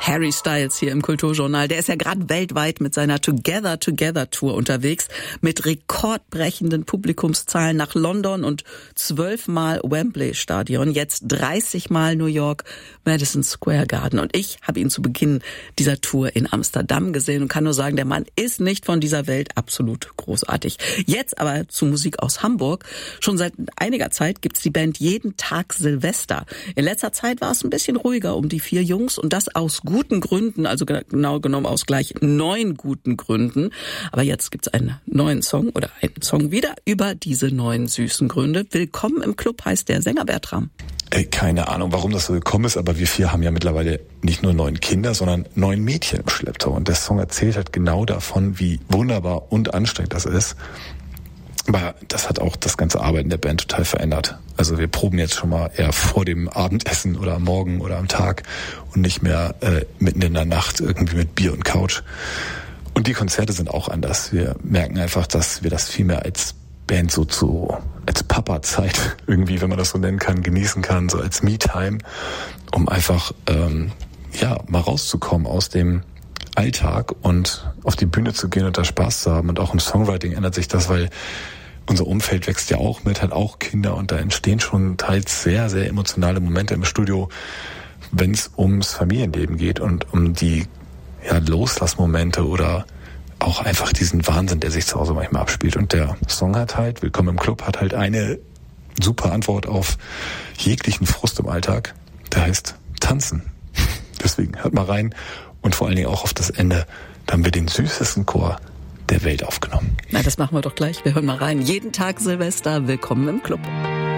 Harry Styles hier im Kulturjournal. Der ist ja gerade weltweit mit seiner Together Tour unterwegs. Mit rekordbrechenden Publikumszahlen nach London und 12-mal Wembley Stadion. Jetzt 30-mal New York Madison Square Garden. Und ich habe ihn zu Beginn dieser Tour in Amsterdam gesehen und kann nur sagen, der Mann ist nicht von dieser Welt, absolut großartig. Jetzt aber zu Musik aus Hamburg. Schon seit einiger Zeit gibt's die Band Jeden Tag Silvester. In letzter Zeit war es ein bisschen ruhiger um die 4 Jungs und das aus guten Gründen, also genau genommen aus gleich 9 guten Gründen. Aber jetzt gibt's einen neuen Song oder einen Song wieder über diese 9 süßen Gründe. Willkommen im Club heißt der Sänger Bertram. Keine Ahnung, warum das so gekommen ist, aber wir 4 haben ja mittlerweile nicht nur 9 Kinder, sondern 9 Mädchen im Schlepptau. Und der Song erzählt halt genau davon, wie wunderbar und anstrengend das ist. Aber das hat auch das ganze Arbeiten der Band total verändert. Also wir proben jetzt schon mal eher vor dem Abendessen oder am Morgen oder am Tag und nicht mehr mitten in der Nacht irgendwie mit Bier und Couch. Und die Konzerte sind auch anders. Wir merken einfach, dass wir das viel mehr als Band als Papa-Zeit irgendwie, wenn man das so nennen kann, genießen kann, so als Me-Time, um einfach mal rauszukommen aus dem Alltag und auf die Bühne zu gehen und da Spaß zu haben. Und auch im Songwriting ändert sich das, weil unser Umfeld wächst ja auch mit, hat auch Kinder und da entstehen schon teils sehr, sehr emotionale Momente im Studio, wenn es ums Familienleben geht und um die Loslassmomente oder auch einfach diesen Wahnsinn, der sich zu Hause manchmal abspielt. Und der Song hat halt, Willkommen im Club, hat halt eine super Antwort auf jeglichen Frust im Alltag. Der heißt Tanzen. Deswegen hört mal rein. Und vor allen Dingen auch auf das Ende, da haben wir den süßesten Chor der Welt aufgenommen. Na, das machen wir doch gleich. Wir hören mal rein. Jeden Tag Silvester, willkommen im Club.